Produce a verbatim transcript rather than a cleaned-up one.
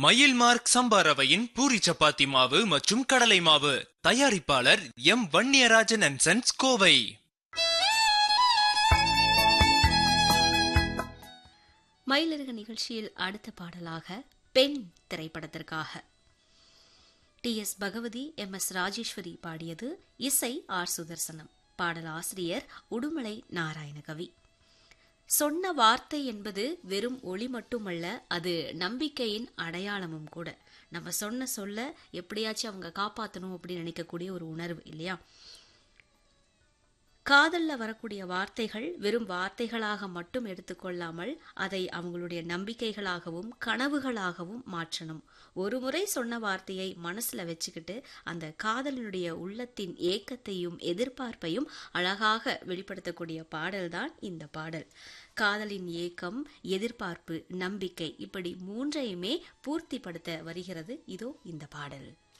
மயில் மார்க் சம்பா ரவையின் பூரி சப்பாத்தி மாவு மற்றும் கடலை மாவு. தயாரிப்பாளர் M Vanniyarajan and sons, Kovai. மயிலிறகு நிகழ்ச்சியில் அடுத்த பாடலாக பெண் திரைப்படத்திற்காக D S Bhagavathi, M S Rajeswari பாடியது. இசை ஆர் சுதர்சனம். பாடல் ஆசிரியர் உடுமலை நாராயணகவி. சொன்ன வார்த்தை என்பது வெறும் ஒளி மட்டுமல்ல, அது நம்பிக்கையின் அடையாளமும் கூட. நம்ம சொன்ன சொல்ல எப்படியாச்சும் அவங்க காப்பாற்றணும் அப்படின்னு நினைக்கக்கூடிய ஒரு உணர்வு இல்லையா? காதல்ல வரக்கூடிய வார்த்தைகள் வெறும் வார்த்தைகளாக மட்டும் எடுத்துக்கொள்ளாமல் அதை அவங்களுடைய நம்பிக்கைகளாகவும் கனவுகளாகவும் மாற்றணும். ஒரு முறை சொன்ன வார்த்தையை மனசுல வச்சுக்கிட்டு அந்த காதலினுடைய உள்ளத்தின் ஏக்கத்தையும் எதிர்பார்ப்பையும் அழகாக வெளிப்படுத்தக்கூடிய பாடல்தான் இந்த பாடல். காதலின் ஏக்கம், எதிர்பார்ப்பு, நம்பிக்கை, இப்படி மூன்றையுமே பூர்த்திப்படுத்த வருகிறது இதோ இந்த பாடல்.